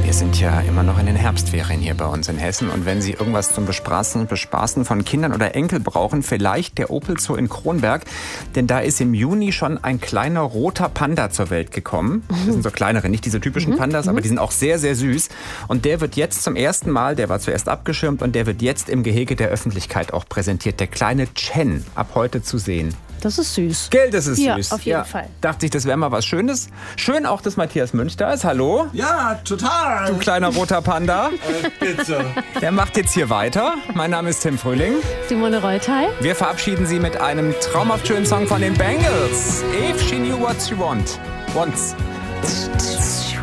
Wir sind ja immer noch in den Herbstferien hier bei uns in Hessen. Und wenn Sie irgendwas zum Bespaßen von Kindern oder Enkel brauchen, vielleicht der Opel Zoo in Kronberg. Denn da ist im Juni schon ein kleiner roter Panda zur Welt gekommen. Das sind so kleinere, nicht diese typischen Pandas, aber die sind auch sehr, sehr süß. Und der wird jetzt zum ersten Mal, der war zuerst abgeschirmt und der wird jetzt im Gehege der Öffentlichkeit auch präsentiert. Der kleine Chen, ab heute zu sehen. Das ist süß. Gell, das ist ja, süß. Auf jeden Fall. Dachte ich, das wäre mal was Schönes. Schön auch, dass Matthias Münch da ist. Hallo. Ja, total. Du kleiner roter Panda. Bitte. Der macht jetzt hier weiter. Mein Name ist Tim Frühling. Simone Reuthal. Wir verabschieden Sie mit einem traumhaft schönen Song von den Bangles. If She Knew What She Wants.